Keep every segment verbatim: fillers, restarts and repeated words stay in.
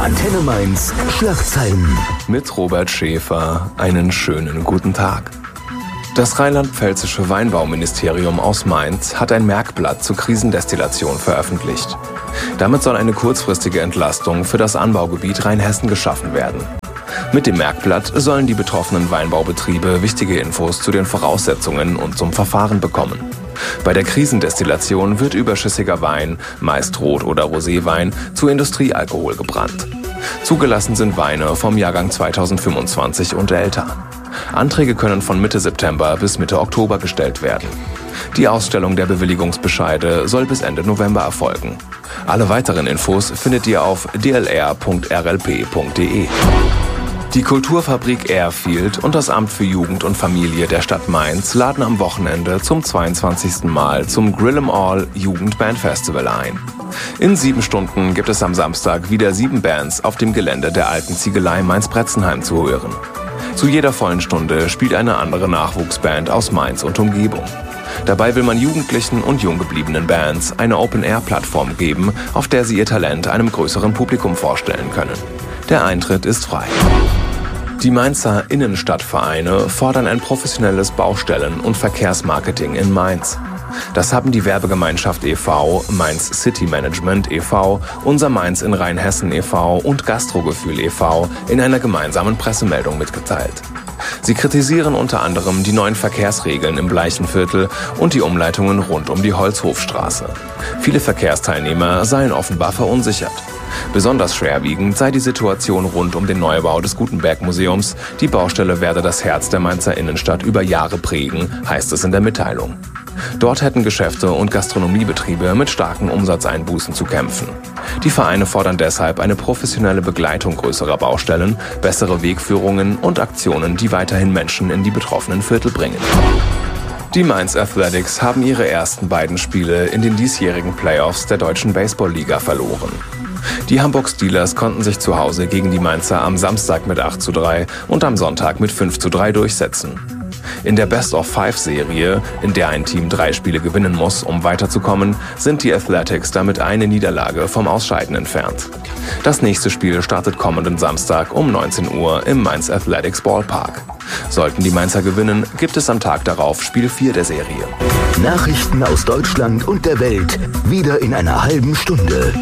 Antenne Mainz Schlagzeilen. Mit Robert Schäfer einen schönen guten Tag. Das rheinland-pfälzische Weinbauministerium aus Mainz hat ein Merkblatt zur Krisendestillation veröffentlicht. Damit soll eine kurzfristige Entlastung für das Anbaugebiet Rheinhessen geschaffen werden. Mit dem Merkblatt sollen die betroffenen Weinbaubetriebe wichtige Infos zu den Voraussetzungen und zum Verfahren bekommen. Bei der Krisendestillation wird überschüssiger Wein, meist Rot- oder Roséwein, zu Industriealkohol gebrannt. Zugelassen sind Weine vom Jahrgang zweitausendfünfundzwanzig und älter. Anträge können von Mitte September bis Mitte Oktober gestellt werden. Die Ausstellung der Bewilligungsbescheide soll bis Ende November erfolgen. Alle weiteren Infos findet ihr auf d l r punkt r l p punkt d e. Die Kulturfabrik Airfield und das Amt für Jugend und Familie der Stadt Mainz laden am Wochenende zum zweiundzwanzigsten Mal zum Grill 'em All Jugendbandfestival ein. In sieben Stunden gibt es am Samstag wieder sieben Bands auf dem Gelände der alten Ziegelei Mainz-Bretzenheim zu hören. Zu jeder vollen Stunde spielt eine andere Nachwuchsband aus Mainz und Umgebung. Dabei will man jugendlichen und junggebliebenen Bands eine Open-Air-Plattform geben, auf der sie ihr Talent einem größeren Publikum vorstellen können. Der Eintritt ist frei. Die Mainzer Innenstadtvereine fordern ein professionelles Baustellen- und Verkehrsmarketing in Mainz. Das haben die Werbegemeinschaft e V, Mainz City Management e V, Unser Mainz in Rheinhessen e V und Gastrogefühl e V in einer gemeinsamen Pressemeldung mitgeteilt. Sie kritisieren unter anderem die neuen Verkehrsregeln im Bleichtenviertel und die Umleitungen rund um die Holzhofstraße. Viele Verkehrsteilnehmer seien offenbar verunsichert. Besonders schwerwiegend sei die Situation rund um den Neubau des Gutenberg-Museums. Die Baustelle werde das Herz der Mainzer Innenstadt über Jahre prägen, heißt es in der Mitteilung. Dort hätten Geschäfte und Gastronomiebetriebe mit starken Umsatzeinbußen zu kämpfen. Die Vereine fordern deshalb eine professionelle Begleitung größerer Baustellen, bessere Wegführungen und Aktionen, die weiterhin Menschen in die betroffenen Viertel bringen. Die Mainz Athletics haben ihre ersten beiden Spiele in den diesjährigen Playoffs der Deutschen Baseball-Liga verloren. Die Hamburg Steelers konnten sich zu Hause gegen die Mainzer am Samstag mit acht zu drei und am Sonntag mit fünf zu drei durchsetzen. In der Best-of-Five-Serie, in der ein Team drei Spiele gewinnen muss, um weiterzukommen, sind die Athletics damit eine Niederlage vom Ausscheiden entfernt. Das nächste Spiel startet kommenden Samstag um neunzehn Uhr im Mainz Athletics Ballpark. Sollten die Mainzer gewinnen, gibt es am Tag darauf Spiel vier der Serie. Nachrichten aus Deutschland und der Welt, wieder in einer halben Stunde.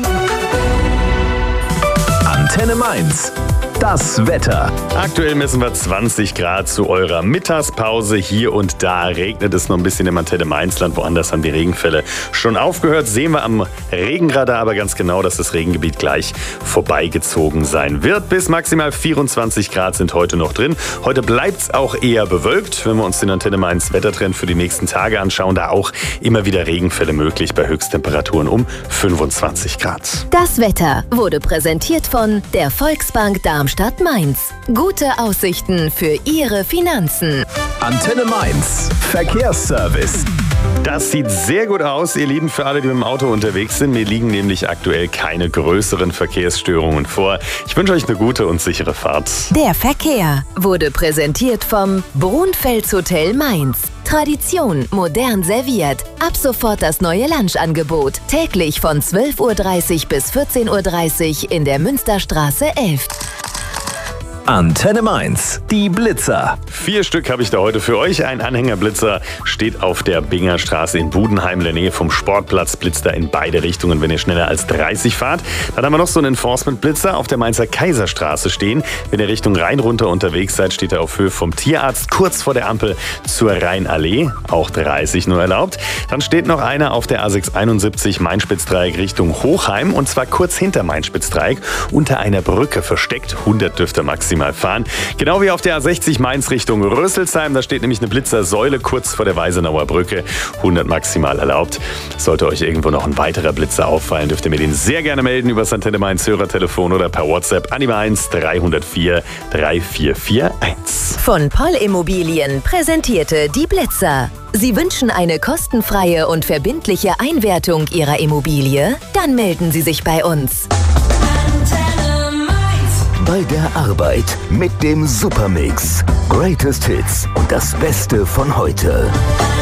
Antenne Mainz. Das Wetter. Aktuell messen wir zwanzig Grad zu eurer Mittagspause. Hier und da regnet es noch ein bisschen im Antenne Mainzland. Woanders haben die Regenfälle schon aufgehört. Sehen wir am Regenradar aber ganz genau, dass das Regengebiet gleich vorbeigezogen sein wird. Bis maximal vierundzwanzig Grad sind heute noch drin. Heute bleibt es auch eher bewölkt. Wenn wir uns den Antenne Mainz Wettertrend für die nächsten Tage anschauen, da auch immer wieder Regenfälle möglich bei Höchsttemperaturen um fünfundzwanzig Grad. Das Wetter wurde präsentiert von der Volksbank Darmstadt. Stadt Mainz. Gute Aussichten für Ihre Finanzen. Antenne Mainz. Verkehrsservice. Das sieht sehr gut aus, ihr Lieben, für alle, die mit dem Auto unterwegs sind. Mir liegen nämlich aktuell keine größeren Verkehrsstörungen vor. Ich wünsche euch eine gute und sichere Fahrt. Der Verkehr wurde präsentiert vom Brunfels Hotel Mainz. Tradition modern serviert. Ab sofort das neue Lunchangebot. Täglich von zwölf Uhr dreißig bis vierzehn Uhr dreißig in der Münsterstraße elf. Antenne Mainz, die Blitzer. Vier Stück habe ich da heute für euch. Ein Anhängerblitzer steht auf der Bingerstraße in Budenheim in der Nähe vom Sportplatz. Blitzt da in beide Richtungen, wenn ihr schneller als dreißig fahrt. Dann haben wir noch so einen Enforcement-Blitzer auf der Mainzer Kaiserstraße stehen. Wenn ihr Richtung Rhein runter unterwegs seid, steht er auf Höhe vom Tierarzt kurz vor der Ampel zur Rheinallee. Auch dreißig nur erlaubt. Dann steht noch einer auf der A sechshunderteinundsiebzig Main-Spitz-Dreieck Richtung Hochheim. Und zwar kurz hinter Main-Spitz-Dreieck unter einer Brücke versteckt. hundert dürft ihr maximal fahren. Genau wie auf der A sechzig Mainz Richtung Rüsselsheim. Da steht nämlich eine Blitzersäule kurz vor der Weisenauer Brücke. hundert maximal erlaubt. Sollte euch irgendwo noch ein weiterer Blitzer auffallen, dürft ihr mir den sehr gerne melden über das Antenne Mainz Hörertelefon oder per WhatsApp an die Mainz drei null vier drei vier vier eins. Von Poll Immobilien präsentierte die Blitzer. Sie wünschen eine kostenfreie und verbindliche Einwertung Ihrer Immobilie? Dann melden Sie sich bei uns. Bei der Arbeit mit dem Supermix. Greatest Hits und das Beste von heute.